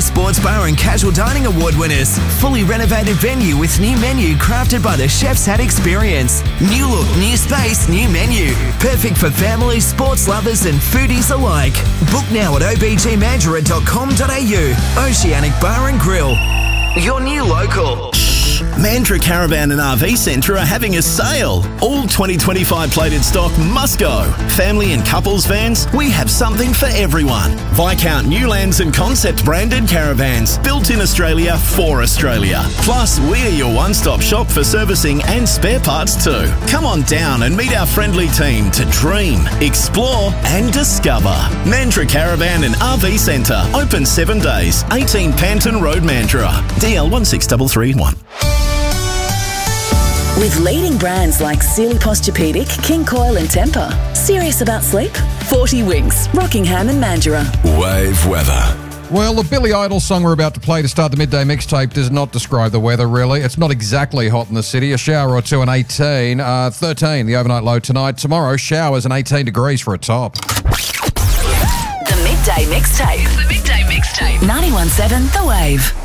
Best Sports Bar and Casual Dining Award winners. Fully renovated venue with new menu crafted by the Chef's Hat Experience. New look, new space, new menu. Perfect for families, sports lovers and foodies alike. Book now at obgmandurah.com.au. Oceanic Bar and Grill. Your new local. Mandurah Caravan and RV Centre are having a sale. All 2025 plated stock must go. Family and couples vans, we have something for everyone. Viscount Newlands and Concept branded caravans, built in Australia for Australia. Plus, we are your one-stop shop for servicing and spare parts too. Come on down and meet our friendly team to dream, explore and discover. Mandurah Caravan and RV Centre, open 7 days. 18 Panton Road, Mandurah. DL 16331. With leading brands like Sealy Posturepedic, King Coil and Tempur. Serious about sleep? 40 Winks, Rockingham and Mandurah. Wave weather. Well, the Billy Idol song we're about to play to start the midday mixtape does not describe the weather, really. It's not exactly hot in the city. A shower or two and 13, the overnight low tonight. Tomorrow, showers and 18 degrees for a top. The midday mixtape. 91.7 The Wave.